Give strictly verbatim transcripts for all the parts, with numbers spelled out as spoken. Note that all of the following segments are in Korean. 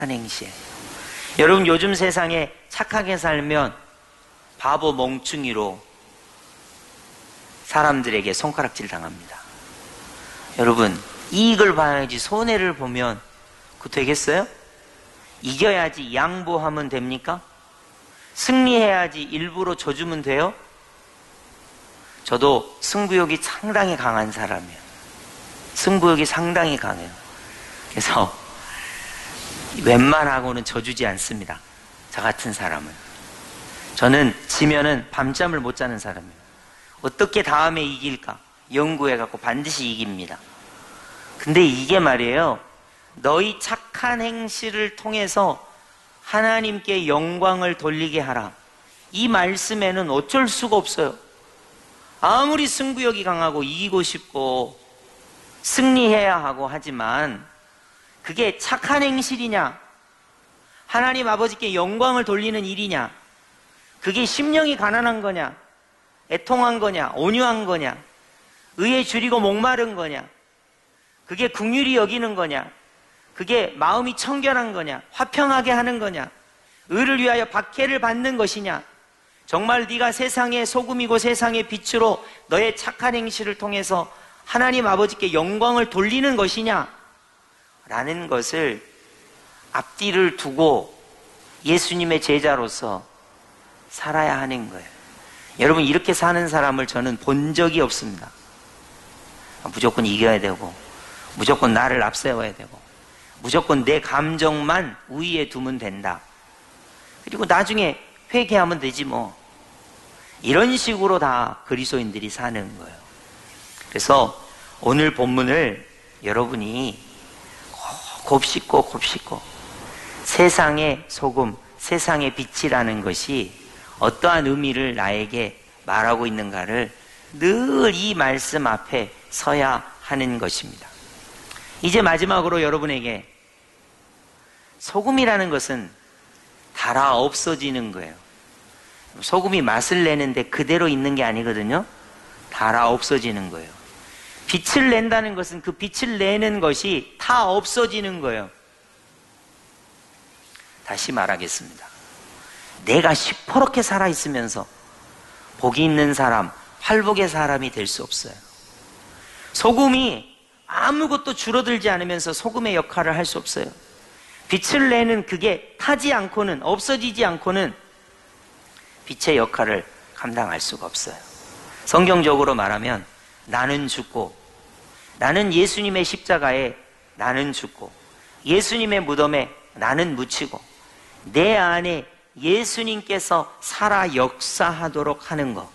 행시예요. 여러분, 요즘 세상에 착하게 살면 바보 멍충이로 사람들에게 손가락질 당합니다. 여러분, 이익을 봐야지 손해를 보면 그거 되겠어요? 이겨야지 양보하면 됩니까? 승리해야지 일부러 져주면 돼요? 저도 승부욕이 상당히 강한 사람이에요. 승부욕이 상당히 강해요. 그래서 웬만하고는 져주지 않습니다. 저 같은 사람은. 저는 지면은 밤잠을 못 자는 사람이에요. 어떻게 다음에 이길까 연구해갖고 반드시 이깁니다. 근데 이게 말이에요, 너희 착한 행실을 통해서 하나님께 영광을 돌리게 하라, 이 말씀에는 어쩔 수가 없어요. 아무리 승부욕이 강하고 이기고 싶고 승리해야 하고 하지만 그게 착한 행실이냐, 하나님 아버지께 영광을 돌리는 일이냐, 그게 심령이 가난한 거냐, 애통한 거냐, 온유한 거냐, 의에 줄이고 목마른 거냐, 그게 긍휼히 여기는 거냐, 그게 마음이 청결한 거냐, 화평하게 하는 거냐, 의를 위하여 박해를 받는 것이냐, 정말 네가 세상의 소금이고 세상의 빛으로 너의 착한 행실을 통해서 하나님 아버지께 영광을 돌리는 것이냐 라는 것을 앞뒤를 두고 예수님의 제자로서 살아야 하는 거예요. 여러분, 이렇게 사는 사람을 저는 본 적이 없습니다. 무조건 이겨야 되고, 무조건 나를 앞세워야 되고, 무조건 내 감정만 우위에 두면 된다, 그리고 나중에 회개하면 되지 뭐, 이런 식으로 다 그리스도인들이 사는 거예요. 그래서 오늘 본문을 여러분이 곱씹고 곱씹고 세상의 소금, 세상의 빛이라는 것이 어떠한 의미를 나에게 말하고 있는가를 늘 이 말씀 앞에 서야 하는 것입니다. 이제 마지막으로 여러분에게, 소금이라는 것은 달아 없어지는 거예요. 소금이 맛을 내는데 그대로 있는 게 아니거든요. 달아 없어지는 거예요. 빛을 낸다는 것은 그 빛을 내는 것이 다 없어지는 거예요. 다시 말하겠습니다. 내가 시퍼렇게 살아있으면서 복이 있는 사람, 활복의 사람이 될 수 없어요. 소금이 아무것도 줄어들지 않으면서 소금의 역할을 할 수 없어요. 빛을 내는 그게 타지 않고는, 없어지지 않고는 빛의 역할을 감당할 수가 없어요. 성경적으로 말하면 나는 죽고, 나는 예수님의 십자가에 나는 죽고, 예수님의 무덤에 나는 묻히고, 내 안에 예수님께서 살아 역사하도록 하는 것.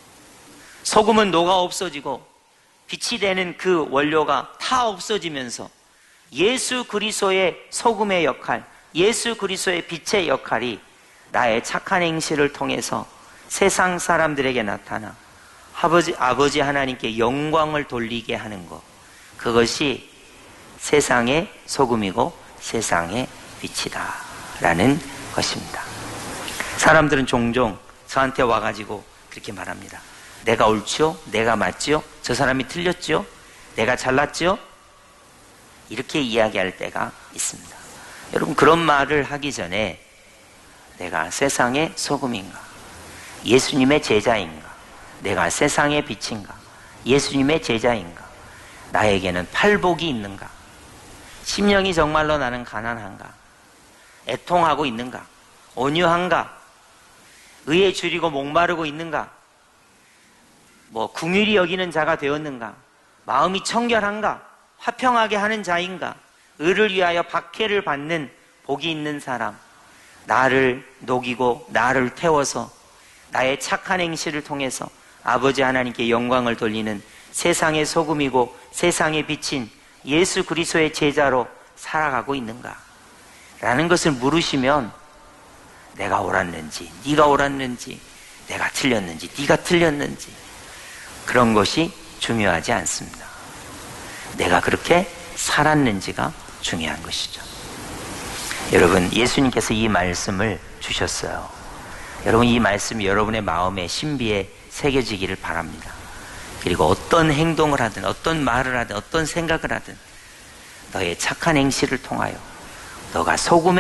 소금은 녹아 없어지고 빛이 되는 그 원료가 다 없어지면서 예수 그리스도의 소금의 역할, 예수 그리스도의 빛의 역할이 나의 착한 행실을 통해서 세상 사람들에게 나타나 아버지, 아버지 하나님께 영광을 돌리게 하는 것, 그것이 세상의 소금이고 세상의 빛이다 라는 것입니다. 사람들은 종종 저한테 와가지고 그렇게 말합니다. 내가 옳지요? 내가 맞지요? 저 사람이 틀렸지요? 내가 잘났지요? 이렇게 이야기할 때가 있습니다. 여러분, 그런 말을 하기 전에 내가 세상의 소금인가? 예수님의 제자인가? 내가 세상의 빛인가? 예수님의 제자인가? 나에게는 팔복이 있는가? 심령이 정말로 나는 가난한가? 애통하고 있는가? 온유한가? 의에 줄이고 목마르고 있는가? 뭐 긍휼히 여기는 자가 되었는가? 마음이 청결한가? 화평하게 하는 자인가? 의를 위하여 박해를 받는 복이 있는 사람, 나를 녹이고 나를 태워서 나의 착한 행실을 통해서 아버지 하나님께 영광을 돌리는 세상의 소금이고 세상의 빛인 예수 그리스도의 제자로 살아가고 있는가? 라는 것을 물으시면 내가 옳았는지, 네가 옳았는지, 내가 틀렸는지, 네가 틀렸는지, 그런 것이 중요하지 않습니다. 내가 그렇게 살았는지가 중요한 것이죠. 여러분, 예수님께서 이 말씀을 주셨어요. 여러분, 이 말씀이 여러분의 마음의 신비에 새겨지기를 바랍니다. 그리고 어떤 행동을 하든, 어떤 말을 하든, 어떤 생각을 하든 너의 착한 행실을 통하여 너가 소금에